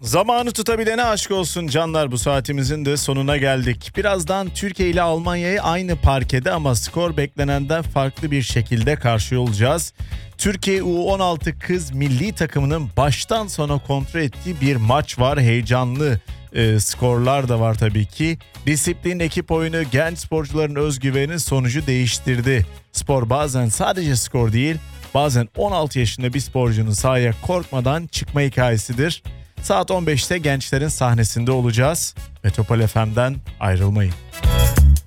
Zamanı tutabilene aşk olsun canlar, bu saatimizin de sonuna geldik. Birazdan Türkiye ile Almanya'yı aynı parkede ama skor beklenenden farklı bir şekilde karşılıyor olacağız. Türkiye U16 kız milli takımının baştan sona kontrol ettiği bir maç var. Heyecanlı skorlar da var tabii ki. Disiplin, ekip oyunu, genç sporcuların özgüveni sonucu değiştirdi. Spor bazen sadece skor değil, bazen 16 yaşında bir sporcunun sahaya korkmadan çıkma hikayesidir. Saat 15'te gençlerin sahnesinde olacağız. Metropol FM'den ayrılmayın.